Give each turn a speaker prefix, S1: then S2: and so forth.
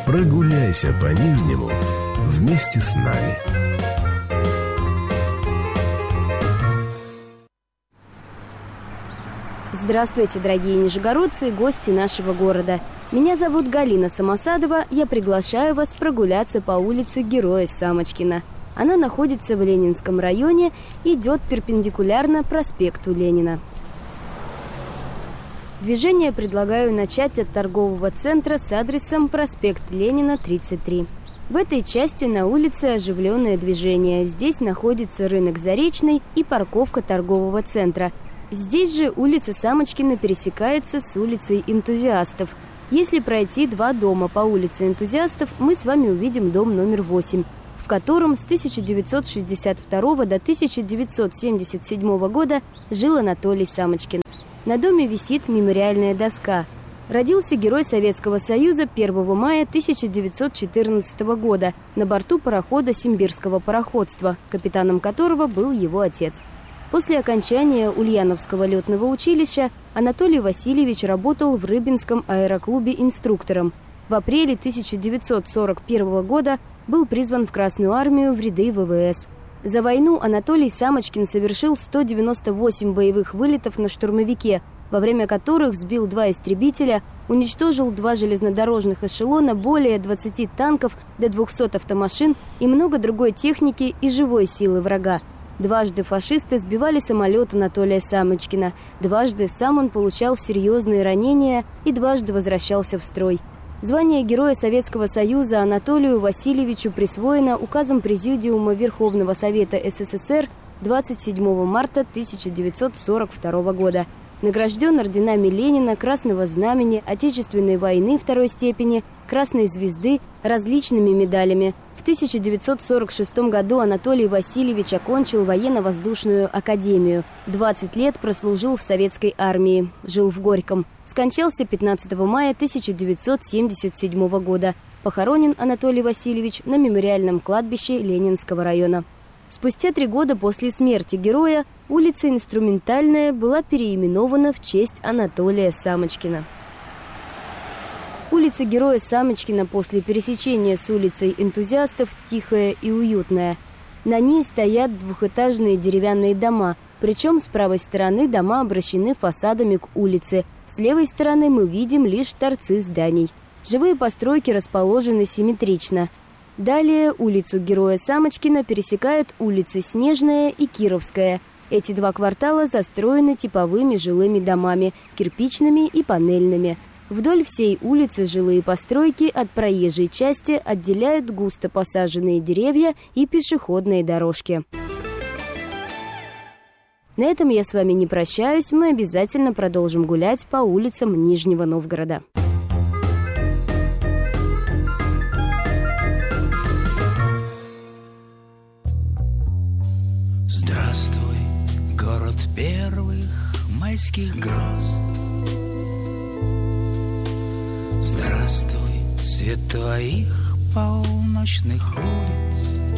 S1: Прогуляйся по Нижнему вместе с нами.
S2: Здравствуйте, дорогие нижегородцы и гости нашего города. Меня зовут Галина Самосадова. Я приглашаю вас прогуляться по улице Героя Самочкина. Она находится в Ленинском районе, идет перпендикулярно проспекту Ленина. Движение предлагаю начать от торгового центра с адресом проспект Ленина, 33. В этой части на улице оживленное движение. Здесь находится рынок Заречный и парковка торгового центра. Здесь же улица Самочкина пересекается с улицей Энтузиастов. Если пройти 2 дома по улице Энтузиастов, мы с вами увидим дом номер 8, в котором с 1962 до 1977 года жил Анатолий Самочкин. На доме висит мемориальная доска. Родился герой Советского Союза 1 мая 1914 года на борту парохода Симбирского пароходства, капитаном которого был его отец. После окончания Ульяновского летного училища Анатолий Васильевич работал в Рыбинском аэроклубе инструктором. В апреле 1941 года был призван в Красную армию в ряды ВВС. За войну Анатолий Самочкин совершил 198 боевых вылетов на штурмовике, во время которых сбил 2 истребителя, уничтожил 2 железнодорожных эшелона, более 20 танков, до 200 автомашин и много другой техники и живой силы врага. Дважды фашисты сбивали самолет Анатолия Самочкина, дважды сам он получал серьезные ранения и дважды возвращался в строй. Звание Героя Советского Союза Анатолию Васильевичу присвоено указом Президиума Верховного Совета СССР 27 марта 1942 года. Награжден орденами Ленина, Красного Знамени, Отечественной войны 2 степени, Красной Звезды, различными медалями. В 1946 году Анатолий Васильевич окончил военно-воздушную академию. 20 лет прослужил в советской армии, жил в Горьком. Скончался 15 мая 1977 года. Похоронен Анатолий Васильевич на мемориальном кладбище Ленинского района. Спустя 3 года после смерти героя улица Инструментальная была переименована в честь Анатолия Самочкина. Улица Героя Самочкина после пересечения с улицей Энтузиастов тихая и уютная. На ней стоят двухэтажные деревянные дома, причем с правой стороны дома обращены фасадами к улице. С левой стороны мы видим лишь торцы зданий. Живые постройки расположены симметрично. Далее улицу Героя Самочкина пересекают улицы Снежная и Кировская. Эти 2 квартала застроены типовыми жилыми домами, кирпичными и панельными. Вдоль всей улицы жилые постройки от проезжей части отделяют густо посаженные деревья и пешеходные дорожки. На этом я с вами не прощаюсь, мы обязательно продолжим гулять по улицам Нижнего Новгорода.
S3: Здравствуй, город первых майских гроз. Здравствуй, свет твоих полночных улиц.